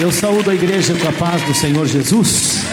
Eu saúdo a igreja com a paz do Senhor Jesus.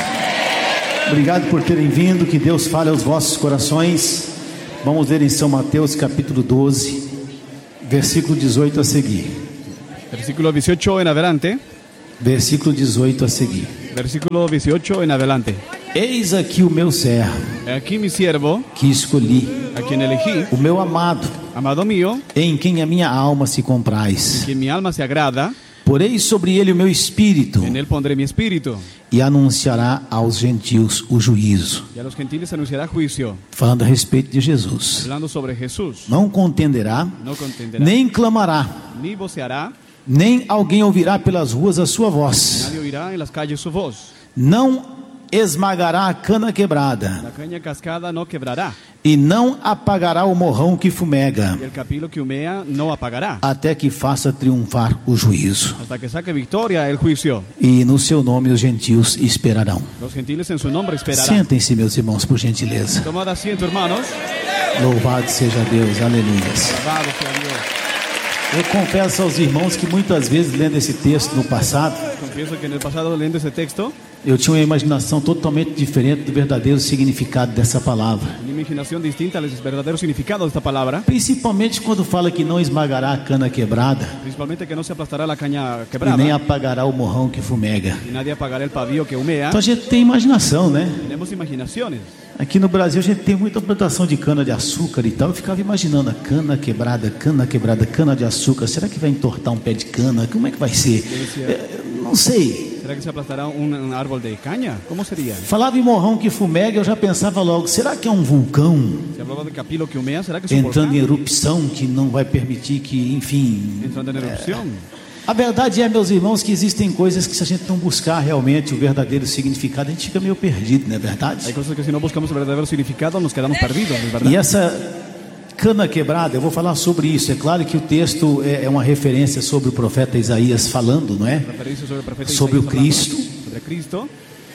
Obrigado por terem vindo, que Deus fale aos vossos corações. Vamos ler em São Mateus capítulo 12, versículo 18 a seguir. Versículo 18 en adelante. Versículo 18 a seguir. Versículo 18 en adelante. Eis aqui o meu servo, Aquí mi siervo, que escolhi, a quien elegí, o meu amado, amado mío, em quem a minha alma se compraz. quien mi alma se agrada. Porei sobre ele o meu espírito, En él pondré mi espíritu, e anunciará aos gentios o juízo. y a los gentiles anunciará juicio. Falando a respeito de Jesus. Hablando sobre Jesús. Não contenderá, No contenderá, nem clamará, ni voceará, nem alguém ouvirá pelas ruas a sua voz. nadie oirá en las calles su voz. Não esmagará a cana quebrada, La caña cascada no quebrará, e não apagará o morrão que fumega, y el capilo que humea no apagará, até que faça triunfar o juízo. hasta que saque victoria el juicio. E no seu nome os gentios esperarão. Los gentiles en su nombre esperarán. Sentem-se, meus irmãos, por gentileza. Tomad asiento, hermanos. Louvado seja Deus, aleluias. Alabado sea Dios. Eu confesso aos irmãos que muitas vezes, lendo esse texto no passado, Confieso que en el pasado, leyendo ese texto, eu tinha uma imaginação totalmente diferente do verdadeiro significado dessa palavra. una imaginación distinta al verdadero significado de esta palabra, Principalmente quando fala que não esmagará a cana quebrada principalmente que no se aplastará la caña e quebrada nem apagará o morrão que fumega. y nadie apagará el pavio que humea. Então a gente tem imaginação, né? Tenemos imaginaciones. Aqui no Brasil a gente tem muita plantação de cana de açúcar e tal. Eu ficava imaginando a cana quebrada, cana de açúcar. Será que vai entortar um pé de cana? Como é que vai ser? Não sei. ¿Será que se aplastará un árbol de caña? ¿Cómo sería? Falava em morrão que fumega, eu já pensava logo, será que é um vulcão Se hablaba de capilo que humea, ¿será que es un entrando em volcán erupção que não vai permitir que, enfim... entrando en erupción? A verdade é, meus irmãos, que existem coisas que se a gente não buscar realmente o verdadeiro significado, a gente fica meio perdido, não é verdade? Hay cosas que si no buscamos el verdadero significado nos quedamos perdidos, ¿no es verdad? E essa cana quebrada, eu vou falar sobre isso. É claro que o texto é uma referência sobre o profeta Isaías falando, não é? Referencia sobre el profeta Sobre o Isaías hablando Cristo. sobre Cristo,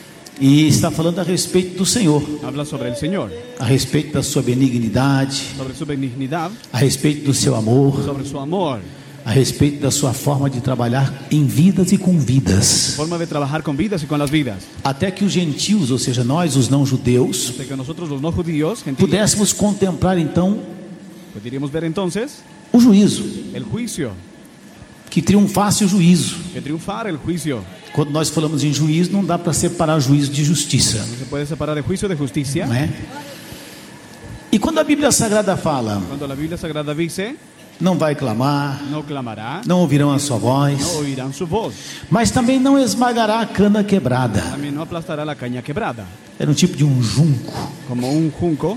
E está falando a respeito do Senhor, habla sobre el Señor, a respeito da sua benignidade, sobre su benignidad, a respeito do seu amor, sobre su amor, a respeito da sua forma de trabalhar em vidas e com vidas. forma de trabajar con vidas y con las vidas. Até que os gentios, ou seja, nós, os não-judeus, Hasta que nosotros los no judíos, gentiles, pudéssemos contemplar então podríamos ver entonces o juízo, el juicio, que triunfasse o juízo. que triunfar el juicio. Quando nós falamos em juízo, não dá para separar juízo de justiça, No se puede separar el juicio de justicia. não é? E quando a Bíblia Sagrada fala, Cuando la Biblia Sagrada dice, não vai clamar, no clamará, não ouvirão a sua no voz, oirán su voz, mas também não esmagará a cana quebrada. también no aplastará la caña quebrada, Era um tipo de um junco como un junco,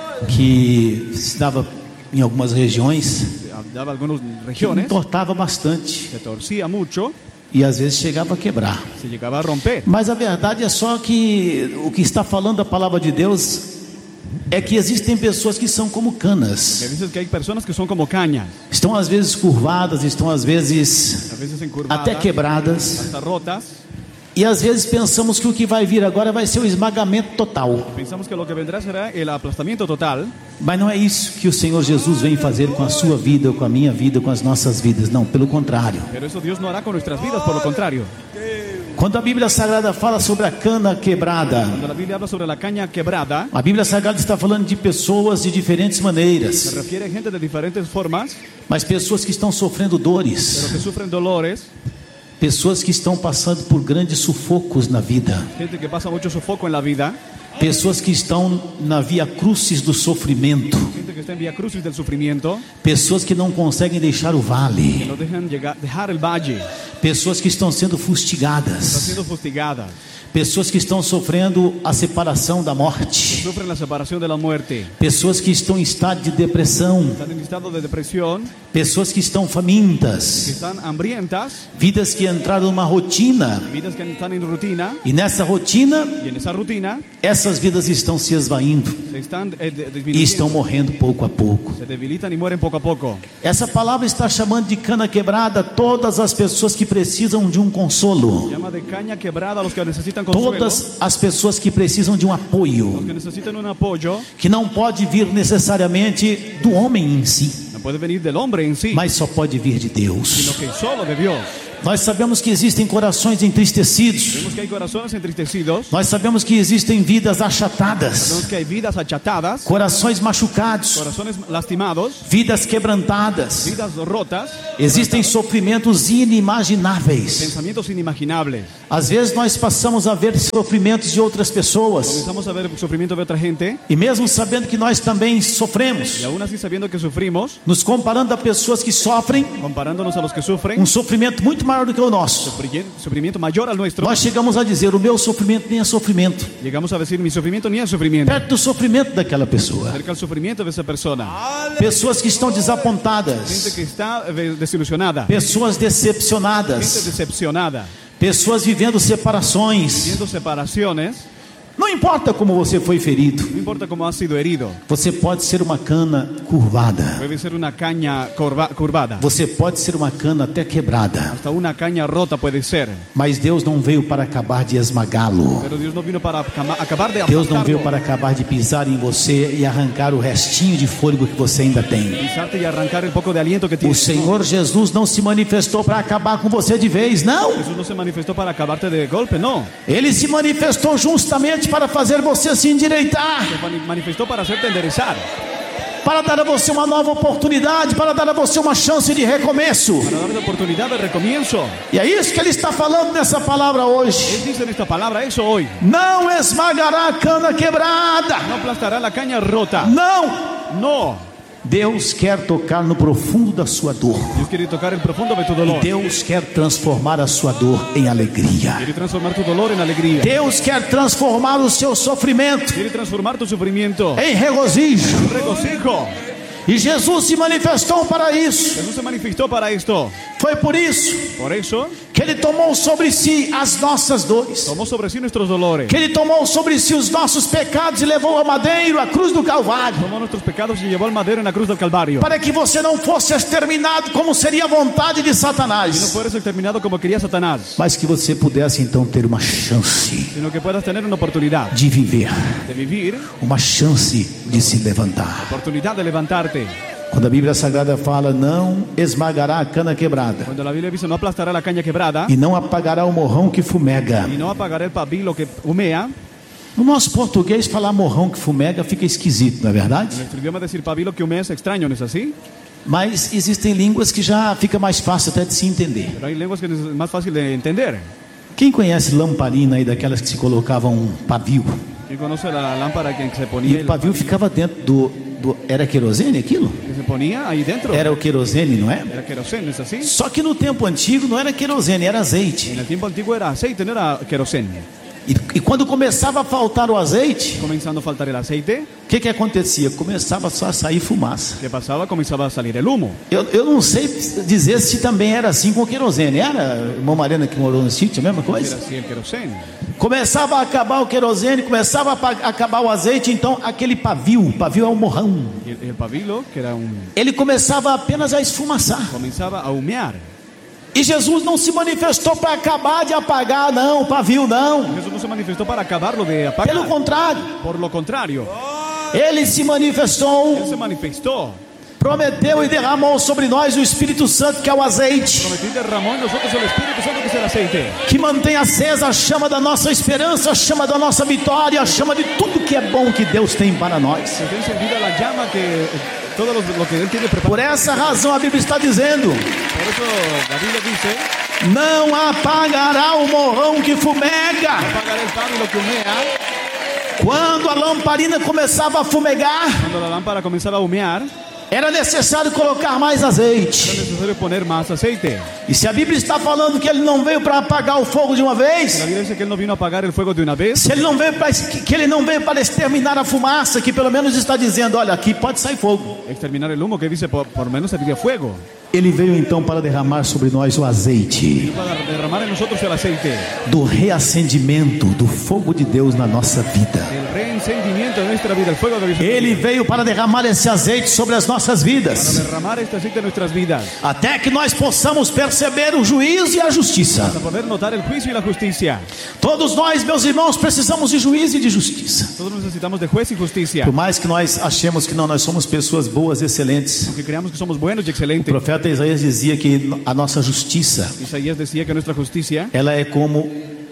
que se dava em algumas regiões, daba algunas que regiones, entortava bastante se torcía mucho, e às vezes chegava a quebrar. se llegaba a romper. Mas a verdade é só que o que está falando a palavra de Deus é que existem pessoas que são como Me canas. dices que hay personas que son como cañas, Estão às vezes curvadas, estão às vezes a veces encurvadas, até quebradas. hasta rotas. E às vezes pensamos que o que vai vir agora vai ser o esmagamento total. Pensamos que lo que vendrá será el aplastamiento total, Mas não é isso que o Senhor Jesus vem fazer com a sua vida, com a minha vida, com as nossas vidas. Não, pelo contrário. pero eso Dios no hará con nuestras vidas, por lo contrario. Quando a Bíblia Sagrada fala sobre a cana quebrada, Cuando la Biblia habla sobre la caña quebrada, a Bíblia Sagrada está falando de pessoas de diferentes se maneiras, refiere a gente de diferentes formas, mas pessoas que estão sofrendo pero dores, que sufren dolores, pessoas que estão passando por grandes sufocos na vida, gente que pasa mucho sofoco en la vida, pessoas que estão na via crucis do sofrimento, gente que está en vía crucis del sufrimiento, pessoas que não conseguem deixar o que vale, no dejan dejar el valle, pessoas que estão sendo están fustigadas, siendo fustigadas, pessoas que estão sofrendo a separação da que morte, sufren la separación de la muerte, pessoas que estão em estado de depressão, están en estado de depresión, pessoas que estão que famintas, están hambrientas, vidas que entraram numa rotina, vidas que están en rutina, e nessa rotina, y en esa rutina essas vidas estão se esvaindo se están e disminuyendo, estão morrendo pouco a pouco. se debilitan y mueren poco a poco. Essa palavra está chamando de cana quebrada todas as pessoas que precisam de um consolo, Llama de caña quebrada a los que necesitan consuelo, todas as pessoas que precisam de um los apoio, que necesitan un apoyo, que não pode vir necessariamente do homem em si, no puede venir del hombre en sí, mas só pode vir de sino Deus. que solo de Dios. Nós sabemos que existem corações entristecidos. Vemos que hay corazones entristecidos. Nós sabemos que existem vidas Vemos achatadas, que hay vidas achatadas, corações machucados, corazones lastimados, vidas quebrantadas. vidas rotas, Existem sofrimentos inimagináveis. pensamientos inimaginables. Às vezes nós passamos a ver sofrimentos de outras pessoas, Comenzamos a ver el sufrimiento de otra gente e mesmo sabendo que nós também sofremos, y aún así sabiendo que sufrimos, nos comparando a pessoas que sofrem comparándonos a los que sufren, um sofrimento muito maior do que o nosso, sufrimiento mayor al nuestro, nós chegamos a dizer: o meu sofrimento nem é sofrimento, llegamos a decir mi sufrimiento ni es sufrimiento, perto do sofrimento daquela pessoa. cerca al sufrimiento de esa persona. Pessoas que estão Gente desapontadas, que está desilusionada, pessoas gente decepcionadas, decepcionada, pessoas vivendo separações. viendo separaciones. Não importa como você foi ferido, No importa cómo has sido herido, você pode ser uma cana curvada, puede ser una caña curvada, você pode ser uma cana até quebrada, hasta una caña rota puede ser, mas Deus não veio para acabar de esmagá-lo. pero Dios no vino para acabar de Deus não veio aplastarlo, para acabar de pisar em você e arrancar o restinho de fôlego que você ainda tem. pisarte y arrancar el poco de aliento que O tienes. Senhor Jesus não se manifestou para acabar com você de vez, não. Jesús no se manifestó para acabarte de golpe, no. Ele se manifestou justamente para fazer você se endireitar, Se manifestó para hacerte enderezar, para dar a você uma nova oportunidade, para dar a você uma chance de recomeço. para darte oportunidad de recomienzo. E é isso que ele está falando nessa palavra hoje. Él dice en esta palabra eso hoy. Não esmagará a cana quebrada. No aplastará la caña rota. Não. No. Deus quer tocar no profundo da sua dor. Dios quiere tocar el profundo de tu dolor. Deus quer transformar a sua dor em alegria. Quiere transformar tu dolor en alegría. Deus quer transformar o seu sofrimento Quiere transformar tu sufrimiento em regozijo. en regocijo. E Jesus se manifestou para isso. Jesús se manifestó para esto. Foi por isso Por eso que ele tomou sobre si as nossas dores, tomó sobre sí nuestros dolores. que ele tomou sobre si os nossos pecados e levou ao madeiro, à cruz do Calvário, Tomó nuestros pecados y llevó al madero en la cruz del Calvario. para que você não fosse exterminado como seria a vontade de Y no Satanás, fueres exterminado como quería Satanás, mas que você pudesse então ter uma chance sino que puedas tener una oportunidad de viver, de vivir, uma chance de se levantar. oportunidad de levantarte. Quando a Bíblia Sagrada fala: não esmagará a cana quebrada Cuando la Biblia dice no aplastará la caña quebrada e não apagará o morrão que fumega. y no apagará el pabilo que humea, No nosso português, falar morrão que fumega fica esquisito, não é en verdade? nuestro idioma decir pabilo que humea es extraño, ¿no es así? Mas existem línguas que já fica mais fácil até de se entender. Pero hay lenguas que es más fácil de entender. Quem conhece lamparina aí daquelas que se colocavam um pavio? ¿Quién conoce la lámpara que se E ponía, o pavio ficava dentro do era querosene aquilo? que se ponía ahí dentro? Era o querosene, não é? Era queroseno, ¿no es así? Só que no tempo antigo não era querosene, era En azeite. el tiempo antiguo era aceite, no era queroseno. E quando começava a faltar o azeite, Comenzando a faltar el aceite, o que acontecia? Começava só a sair fumaça. ¿qué pasaba? Comenzaba a salir el humo. Eu não sei dizer se também era assim com o querosene. Era a irmã Mariana que morou no sítio, a mesma Era coisa? así el queroseno. Começava a acabar o querosene, começava a acabar o azeite, então aquele pavio é o morrão. Y el pabilo, que era Ele começava apenas a esfumaçar. comenzaba a humear. E Jesus não se manifestou para acabar de apagar, não, o pavio, não. Jesús no se manifestó para acabarlo de apagar. Pelo contrário, Por lo contrario, Ele se manifestou, Él se manifestó. prometeu e derramou sobre nós o Espírito Santo, que é o azeite, Prometió y derramó en nosotros el Espíritu Santo, que es el aceite. que mantém acesa a chama da nossa esperança, a chama da nossa vitória, a chama de tudo que é bom que Deus tem para nós. Que está encendida la llama que todo lo que Él tiene preparado. Por essa razão a Bíblia está dizendo: Por eso la Biblia dice, não apagará o morrão que fumega. apagará el pabilo que humea. Quando a lamparina começava a fumegar, Cuando la lámpara comenzaba a humear, era necessário colocar mais era azeite. necesario poner más aceite. E se a Bíblia está falando que ele não veio para apagar o fogo de uma La vez, Biblia dice que Él no vino a apagar el fuego de una vez, se ele não veio para, que ele não veio para exterminar a fumaça, que pelo menos está dizendo: olha, aqui pode sair fogo. exterminar el humo, que dice por lo menos saldría fuego. Ele veio então para derramar sobre nós o azeite Para derramar en nosotros el aceite, do reacendimento do fogo de Deus na nossa vida. el encendimiento en nuestra vida, el fuego de Dios. Ele veio para derramar esse azeite sobre as nossas Para vidas, derramar este aceite en nuestras vidas, até que nós possamos perceber o juízo e a justiça. para poder notar el juicio y la justicia. Todos nós, meus irmãos, precisamos de juízo e de justiça. Todos necesitamos de juez y justicia. Por mais que nós achemos que não, nós somos pessoas boas, excelentes. Aunque creamos que somos buenos y O excelentes. profeta Isaías dizia que a nossa justiça, Isaías decía que nuestra justicia ela é como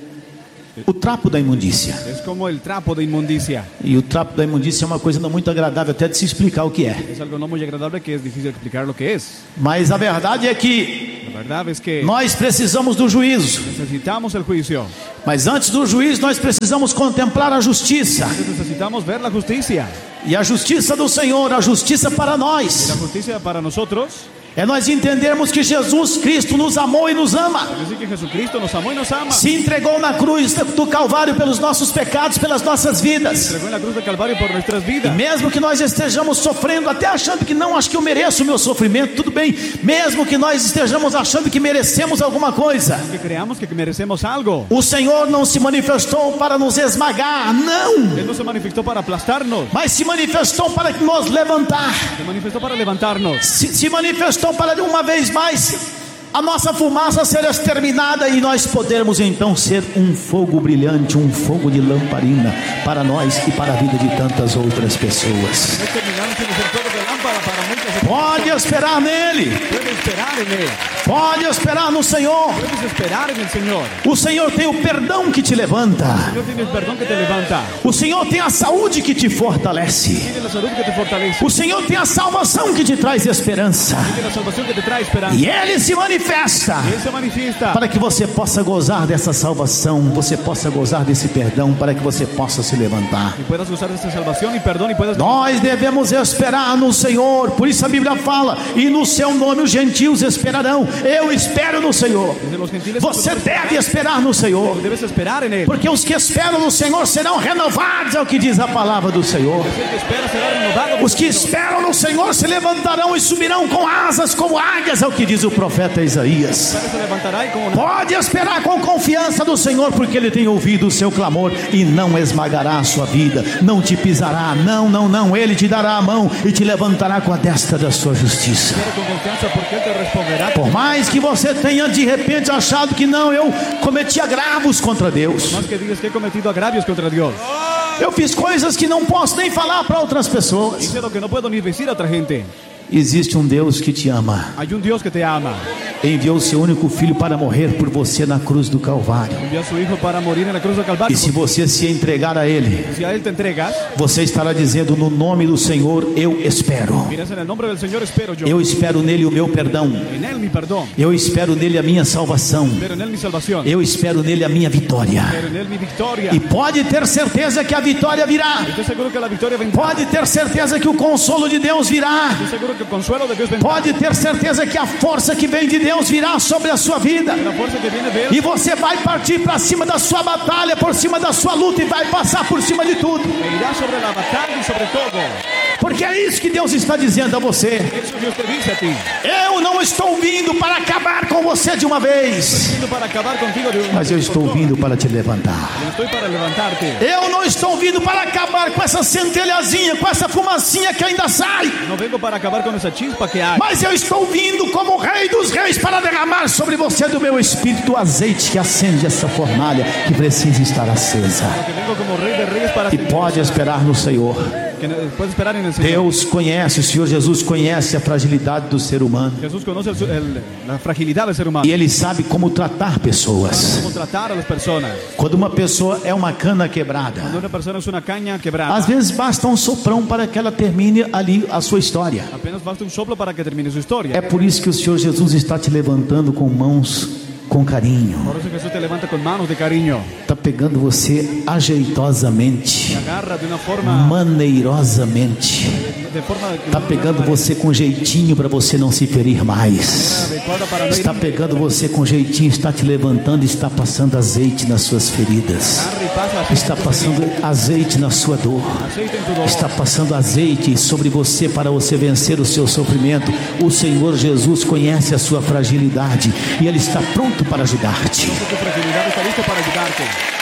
o trapo da imundícia. es como el trapo de inmundicia. E o trapo da imundícia é uma coisa não muito agradável até de se explicar o que é. Es algo no muy agradable que es difícil explicar lo que es. Mas a verdade é que La verdad es que nós precisamos do juízo. necesitamos el juicio. Mas antes do juízo nós precisamos contemplar a justiça. Necesitamos ver la justicia. E a justiça do Senhor, a justiça para La nós, justicia para nosotros é nós entendermos que Jesus Cristo nos amou e nos ama. es decir que Jesucristo nos amó y nos ama. Se entregou na cruz do Calvário pelos nossos pecados, pelas nossas vidas. Entregó en la cruz del Calvario por nuestras E vidas. mesmo que nós estejamos sofrendo, até achando que não, acho que eu mereço o meu sofrimento, tudo bem. Mesmo que nós estejamos achando que merecemos alguma coisa, Que creamos que merecemos algo. o Senhor não se manifestou para nos esmagar, não. Él no se manifestó para aplastarnos. Mas se manifestou para nos levantar. Se manifestó para levantarnos. Se manifestou para de uma vez mais a nossa fumaça ser exterminada e nós podermos então ser um fogo brilhante, um fogo de lamparina para nós e para a vida de tantas outras pessoas. No terminaron sin ser fuego de lámpara para muchas. Pode esperar nele, Puedes esperar en Él. pode esperar no Senhor. Puedes esperar en el Señor. O Senhor tem o perdão que te levanta, El Señor tiene el perdón que te levanta. o Senhor tem a saúde que te fortalece, Tiene la salud que te fortalece. o Senhor tem a salvação que te traz esperança, Tiene la salvación que te trae esperanza. e Ele se manifesta Él se manifiesta para que você possa gozar dessa salvação, você possa gozar desse perdão, para que você possa se levantar. y puedas gozar de esta salvación y perdón y puedas. Nós devemos esperar no Senhor, por isso a Bíblia fala, e no seu nome os gentios esperarão. Eu espero no Senhor. Desde los gentiles Você deve esperar no Senhor, debes esperar en Él. porque os que esperam no Senhor serão renovados, é o que diz a palavra do Senhor. El que espera será renovado. Os que esperam no Senhor se levantarão e subirão com asas como águias, é o que diz o profeta Isaías. Se levantará y como Pode esperar com confiança do Senhor, porque Ele tem ouvido o seu clamor e não esmagará a sua vida, não te pisará, não, Ele te dará a mão e te levantará com a destra da sua justiça. con confianza porque Él te responderá. Por mais que você tenha de repente achado que não, eu cometi agravos contra Deus, Más que digas que he cometido agravios contra Dios. eu fiz coisas que não posso nem falar para outras pessoas. Hice lo que no puedo ni decir a otra gente. Existe um Deus que te ama, Hay un Dios que te ama. enviou seu único filho para morrer por você na cruz do Calvário. Envió a su Hijo para morir en la cruz del Calvario. E se você se entregar a Ele, Si a Él te entregas, você estará dizendo: no nome do Senhor eu espero. dirás en el nombre del Señor espero yo. Eu espero nele o meu perdão. En Él mi perdón. Eu espero nele a minha salvação. Pero en Él mi salvación. Eu espero nele a minha vitória. Pero en Él mi victoria. E pode ter certeza que a vitória virá. Estoy seguro que la victoria vendrá. Pode ter certeza que o consolo de Deus virá. Estoy seguro que el consuelo de Dios vendrá. Pode ter certeza que a força que vem de Deus virá sobre a sua vida. La fuerza que viene de Él. E você vai partir para cima da sua batalha, por cima da sua luta e vai passar por cima de tudo. E irá sobre la batalla y sobre todo. Porque é isso que Deus está dizendo a você. Eso Dios te dice a ti. Eu não estou vindo para acabar com você de uma vez, Vino para acabar contigo de una mas eu vez estou por todas. vindo para te levantar. Yo estoy para levantarte. Eu não estou vindo para acabar com essa centelhazinha, com essa fumacinha que ainda sai, No vengo para acabar con esa chispa que hay. mas eu estou vindo como o Rei dos Reis para derramar sobre você do meu espírito o azeite que acende essa fornalha que precisa estar acesa. Que vengo como Rey de Reyes para E pode esperar no Senhor. que puedes esperar en el Señor. Deus conhece, o Senhor Jesus conhece a fragilidade do ser humano. Jesús conoce la fragilidad del ser humano. E Ele sabe como tratar pessoas. Cómo tratar a las personas. Quando uma pessoa é uma cana quebrada, Cuando una persona es una caña quebrada, às vezes basta um soprão para que ela termine ali a sua história. apenas basta un soplo para que termine su historia. É por isso que o Senhor Jesus está te levantando com mãos com carinho. Por eso Jesús te levanta con manos de cariño. Está pegando você ajeitosamente, Te agarra de una forma, maneirosamente. de forma Está pegando você com jeitinho para você não se ferir mais. adecuada para no Está ir. pegando você com jeitinho, está te levantando, está passando azeite nas suas feridas. Agarra y pasa Está passando azeite na sua dor. aceite en tu dolor. Está passando azeite sobre você para você vencer o seu sofrimento. O Senhor Jesus conhece a sua fragilidade e Ele está pronto para ajudar-te. Tu fragilidad está listo para ayudarte.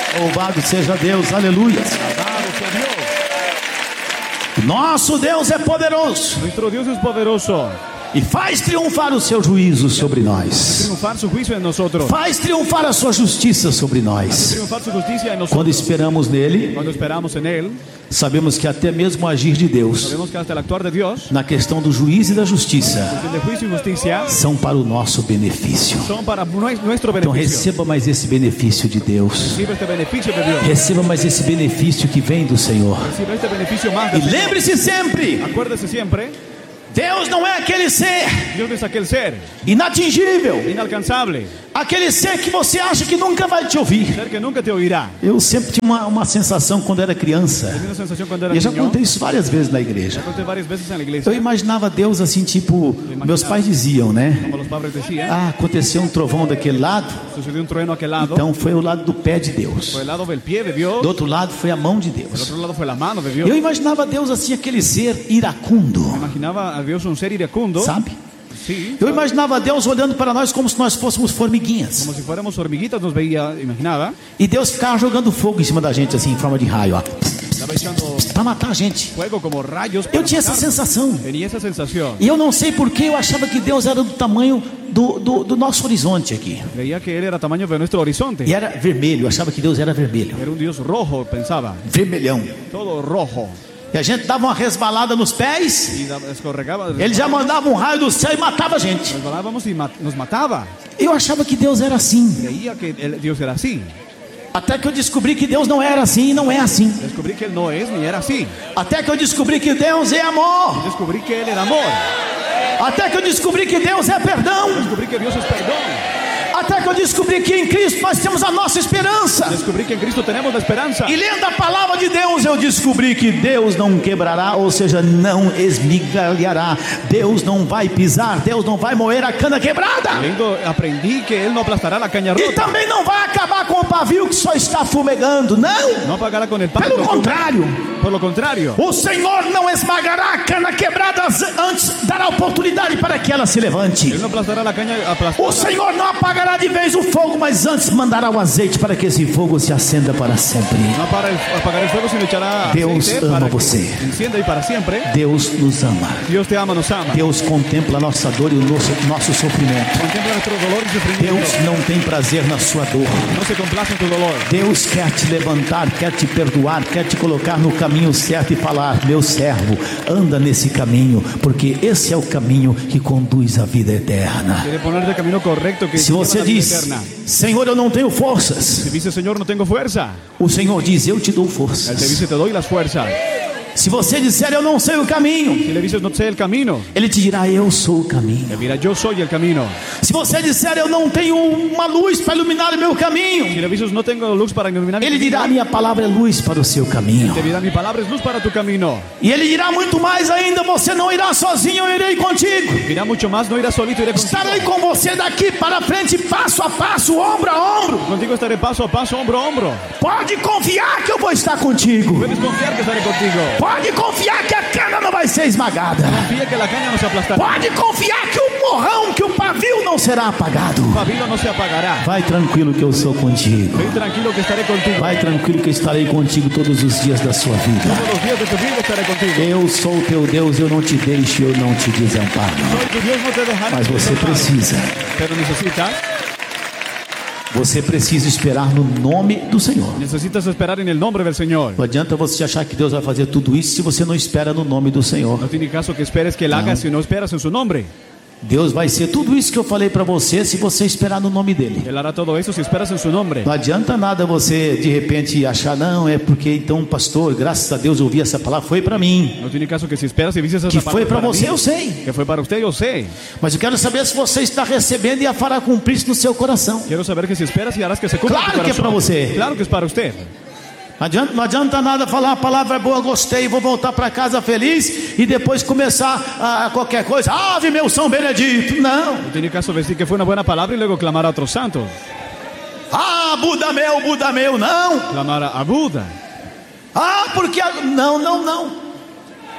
Louvado seja Deus, aleluia. Alabado sea Dios. Nosso Deus é poderoso Nuestro Dios es poderoso. e faz triunfar o seu juízo sobre nós. Triunfar su juicio en nosotros. Faz triunfar a sua justiça sobre nós. Triunfar su justicia en nosotros. Quando esperamos nele, Cuando esperamos en Él, sabemos que até mesmo o agir de Deus sabemos que hasta el actuar de Dios, na questão do juízo e da justiça el de juicio y justicia, são para o nosso benefício. son para nuestro Então beneficio. receba mais esse benefício de Deus. Recibe este beneficio de Dios. Receba mais esse benefício que vem do Senhor. Recibe este beneficio más E de Dios. lembre-se sempre, Acuérdese siempre, Deus não é aquele ser Dios es aquel ser inatingível, inalcanzable, aquele ser que você acha que nunca vai te ouvir. ser que nunca te oirá. Eu sempre tinha uma sensação quando era criança, Tengo una sensación cuando era e eu já niño, contei isso várias vezes na igreja. conté varias veces en la Eu iglesia, imaginava Deus assim, tipo, meus pais diziam, né? como los padres decían, Ah, aconteceu um trovão daquele lado, sucedió un trueno a aquel lado, então foi o lado do pé de Deus. fue el lado del pie de Dios, Do outro lado foi a mão de del Deus. otro lado fue la mano de Dios. Eu imaginava Deus assim, aquele ser iracundo, Imaginaba a Dios un ser iracundo, sabe? sí, Eu imaginava Deus olhando para nós como se nós fôssemos formiguinhas. como si fuéramos hormiguitas, nos veía, imaginaba, E Deus ficava jogando fogo em cima da gente, assim, em forma de raio, ó, estaba echando para matar a gente. fuego como rayos. Eu para tinha essa matarnos. sensação. Tenía esa sensación. E eu não sei porquê, eu achava que Deus era do tamanho do nosso horizonte aqui. Creía que Él era tamaño de nuestro horizonte. E era vermelho, eu achava que Deus era vermelho. Era un Dios rojo, pensaba, Vermelhão. todo rojo. E a gente dava uma resbalada nos pés, Y escorregaba, ele já mandava um raio do céu e matava a gente. resbalábamos y nos mataba. Eu achava que Deus era assim. Creía que Dios era así. Até que eu descobri que Deus não era assim e não é assim. Descubrí que Él no es ni era así. Até que eu descobri que Deus é amor. Descubrí que Él era amor. Até que eu descobri que Deus é perdão. Descubrí que Dios es perdón. Até que eu descobri que em Cristo nós temos a nossa esperança. Descubrí que en Cristo tenemos la esperanza. E lendo a palavra de Deus, eu descobri que Deus não quebrará, ou seja, não esmigalhará. Deus não vai pisar, Deus não vai moer a cana quebrada. Leyendo, aprendí que Él no aplastará la caña E rota. também não vai acabar com o pavio que só está fumegando. Não, No apagará con el pelo pacto. contrário. Por lo contrario, O Senhor não esmagará a cana quebrada, antes dará oportunidade para que ela se levante. Él no aplastará la caña O aplastada. Senhor não apagará de vez o fogo, mas antes mandará o azeite para que esse fogo se acenda para sempre. No apagará el fuego, sino echará Deus aceite ama para que você. encienda y para siempre. Deus nos ama. Dios te ama, nos ama. Deus contempla a nossa dor e o nosso sofrimento. Contempla nuestro dolor y sufrimiento. Deus não tem prazer na sua dor. No se complace en tu dolor. Deus quer te levantar, quer te perdoar, quer te colocar no caminho certo e falar: meu servo, anda nesse caminho, porque esse é o caminho que conduz à vida eterna. Quiere ponerte el camino correcto que Se lleva a você la vida diz: eterna. Senhor, eu não tenho forças, Si dice, Señor, no tengo fuerza, o Senhor diz: eu te dou Él te forças. dice, te doy las fuerzas. Se você disser: eu não sei o caminho, Si le dices, no sé el camino, Ele te dirá: eu sou o caminho. Él dirá, yo soy el camino. Se você disser: eu não tenho uma luz para iluminar o meu caminho, Si le dices, no tengo luz para iluminar mi Ele dirá: camino, minha palavra é luz para o seu caminho. te dirá, mi palabra es luz para tu camino. E Ele dirá muito mais ainda: você não irá sozinho, eu irei contigo. Dirá mucho más, no irás solito, iré contigo. Estarei com você daqui para frente, passo a passo, ombro a ombro. Contigo estaré paso a paso, hombro a hombro. Pode confiar que eu vou estar contigo. Puedes confiar que estaré contigo. Pode confiar que a cana não vai ser esmagada. Confía que la caña no se aplastará. Pode confiar que o morrão, que o pavio não será apagado. El pabilo no se apagará. Vai tranquilo que eu sou contigo. Ven tranquilo que estaré contigo. Vai tranquilo que estarei contigo todos os dias da sua vida. Todos los días de tu vida estaré contigo. Eu sou o teu Deus, eu não te deixo, eu não te desamparo. Soy tu Dios, no te dejaré. Mas ni te você desampararé. precisa. Pero Você precisa esperar no nome do Senhor. necesitas esperar en el nombre del Señor. Não adianta você achar que Deus vai fazer tudo isso se você não espera no nome do Senhor. No tiene caso que esperes que Él haga si no esperas en su nombre. Deus vai ser tudo isso que eu falei para você se você esperar no nome dele. Él hará todo eso si esperas en su nombre. Não adianta nada você de repente achar: não, é porque então, pastor, graças a Deus eu ouvi essa palavra, foi para mim. No tiene caso que si esperas y dices esa Que foi para palabra você, mí, eu sei. que fue para usted, yo sé. Mas eu quero saber se você está recebendo e a fará cumprir isso no seu coração. Quiero saber que si esperas y harás que se cumpla Claro en tu que es corazón. para usted. Claro que es para usted. Não adianta nada falar: a palavra é boa, gostei, vou voltar para casa feliz e depois começar a qualquer coisa. Ave meu São Benedito. Não. No tiene caso decir que fue una buena palabra y luego clamar a otros santos. Ah, Buda meu. Não. Clamar a Buda. Ah, porque. Não.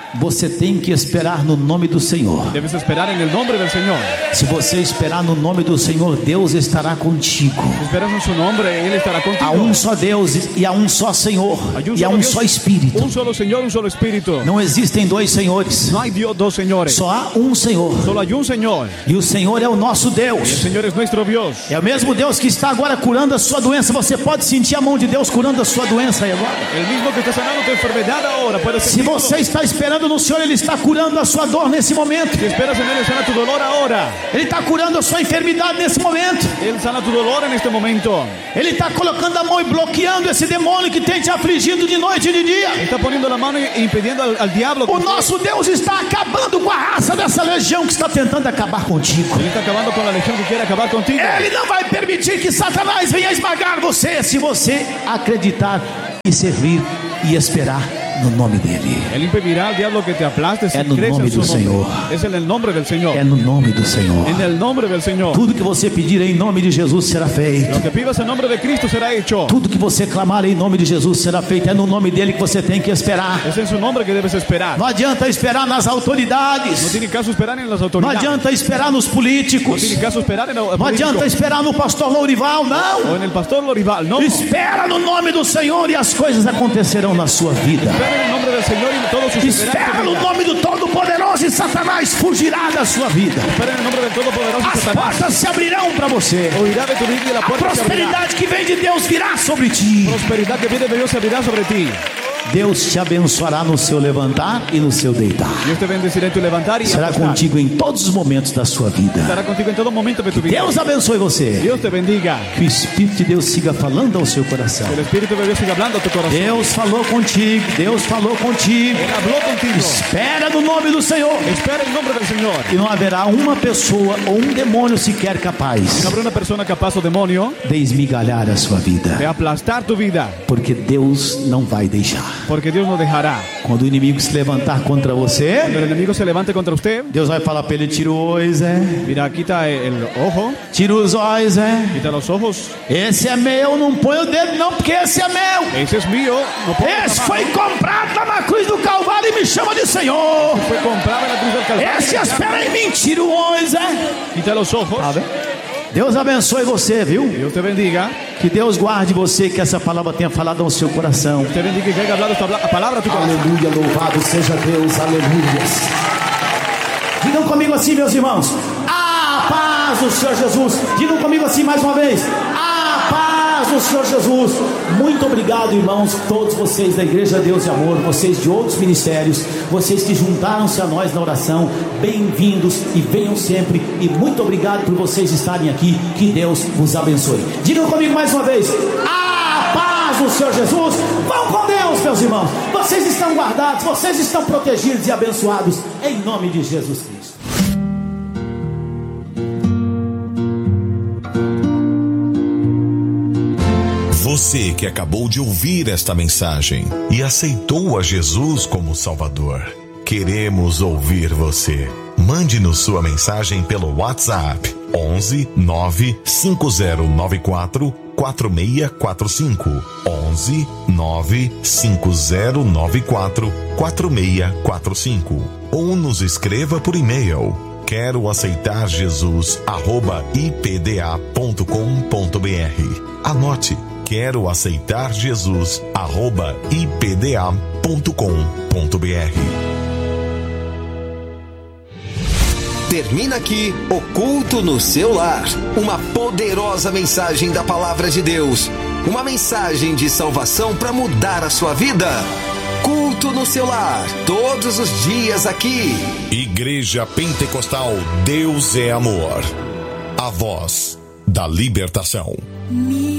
Você tem que esperar no nome do Senhor. Debes esperar en el nombre del Señor. Se você esperar no nome do Senhor, Deus estará contigo. Si esperas en su nombre, Él estará contigo. Há um só Deus e há um só Senhor e há um só Espírito. Un solo Señor, un solo Espíritu. Não existem dois senhores. No hay dos señores. Só há um Senhor. Solo hay un Señor. E o Senhor é o nosso El Deus. Señor es nuestro Dios. É o mesmo Deus que está agora curando a sua doença. Você pode sentir a mão de Deus curando a sua doença aí agora. El mismo que está sanando tu enfermedad ahora. Puedes Se sentirlo. você está esperando no Senhor, Ele está curando a sua dor nesse momento. Si esperas en Él, Él sana tu dolor ahora. Ele está curando a sua enfermidade nesse momento. Él sana tu dolor en este momento. Ele está colocando a mão e bloqueando esse demônio que tem te afligido de noite e de dia. Está poniendo la mano e impidiendo al diablo. O nosso Deus está acabando com a raça dessa legião que está tentando acabar contigo. Él está acabando con la legión que quiere acabar contigo. Ele não vai permitir que Satanás venha esmagar você se você acreditar e servir e esperar no nome dele. Él impedirá al diablo que te aplaste si É no crees nome en su do nombre. Senhor. Es en el nombre del Señor. É no nome do Senhor. En el nombre del Señor. Tudo que você pedir em nome de Jesus será feito. Lo que pidas en nombre de Cristo será hecho. Tudo que você clamar em nome de Jesus será feito. É no nome dele que você tem que esperar. Es en su nombre que debes esperar. Não adianta esperar nas No autoridades. tiene caso esperar en las Não autoridades. adianta esperar nos No políticos. tiene caso esperar en el Não adianta esperar no pastor Lourival, o não. en el pastor Lorival. No. Espera no nome do Senhor e as coisas acontecerão na sua vida. Espera en el nombre del Señor y todo sucederá en Espera tu no vida. nome do Todo-Poderoso e Satanás fugirá da sua vida. Espera en el nombre del Todopoderoso As Satanás. portas se abrirão para você. Oirá de tu vida y la A puerta se abrirá. prosperidade que vem de Deus virá sobre ti. Prosperidad que viene de Dios se abrirá sobre ti. Deus te abençoará no seu levantar e no seu deitar. Dios te bendecirá en tu levantar y Será acostar. contigo em todos os momentos da sua vida. Estará contigo en todo momento de tu vida. Deus abençoe você. Dios te bendiga. Que o Espírito de Deus siga falando ao seu coração. Que el Espíritu de Dios siga hablando a tu corazón. Deus falou contigo. Deus falou contigo. Él habló contigo. Espera no nome do Senhor. Espera en nombre del Señor. E não haverá uma pessoa ou um demônio sequer capaz No habrá una persona capaz o demonio de esmigalhar a sua vida. de aplastar tu vida. Porque Deus não vai deixar. Porque Dios no dejará. Quando o inimigo se levantar contra Cuando você, el enemigo se levante contra usted, Deus vai falar para ele: tira o olhos, mira, quita el ojo, tira os olhos, quita los ojos. Esse é meu, não põe o dedo não, porque esse é meu. Ese es mío. No puedo Esse tomar. foi comprado lá na cruz do Calvário e me chama de Senhor. Fue comprado en la cruz del Calvario. Esse espera em mim, tira o olhos, Quita los ojos. Deus abençoe você, viu? Dios te bendiga. Que Deus guarde você, que essa palavra tenha falado ao seu coração. Te bendiga y que haya hablado esta palabra a tu corazón. Aleluia, louvado seja Deus, aleluia. Digam comigo assim, meus irmãos: a paz do Senhor Jesus. Digam comigo assim mais uma vez: a paz do Senhor Jesus. Muito obrigado, irmãos, todos vocês da Igreja Deus e Amor, vocês de outros ministérios, vocês que juntaram-se a nós na oração. Bem-vindos e venham sempre. E muito obrigado por vocês estarem aqui. Que Deus vos abençoe. Digam comigo mais uma vez: a paz do Senhor Jesus. Vão com Deus, meus irmãos. Vocês estão guardados, vocês estão protegidos e abençoados em nome de Jesus Cristo. Você que acabou de ouvir esta mensagem e aceitou a Jesus como Salvador, queremos ouvir você. Mande-nos sua mensagem pelo WhatsApp 11 95094 4645 11 95094 4645 ou nos escreva por e-mail quero aceitar Jesus@ipda.com.br. Anote: quero aceitar Jesus@ipda.com.br. Termina aqui o Culto no Seu Lar. Uma poderosa mensagem da Palavra de Deus. Uma mensagem de salvação para mudar a sua vida. Culto no Seu Lar. Todos os dias aqui. Igreja Pentecostal Deus é Amor. A voz da libertação.